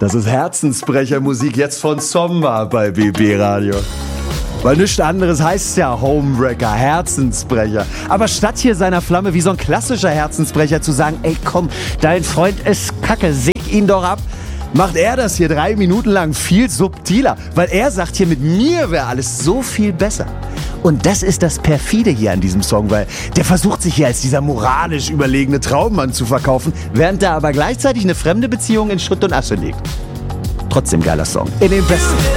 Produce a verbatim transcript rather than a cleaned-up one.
Das ist Herzensbrechermusik jetzt von Zomba bei B B Radio. Weil nichts anderes heißt ja Homewrecker, Herzensbrecher. Aber statt hier seiner Flamme wie so ein klassischer Herzensbrecher zu sagen, ey komm, dein Freund ist kacke, säg ihn doch ab, macht er das hier drei Minuten lang viel subtiler. Weil er sagt hier, mit mir wäre alles so viel besser. Und das ist das Perfide hier an diesem Song, weil der versucht sich hier als dieser moralisch überlegene Traummann zu verkaufen, während er aber gleichzeitig eine fremde Beziehung in Schutt und Asche legt. Trotzdem geiler Song. In den besten.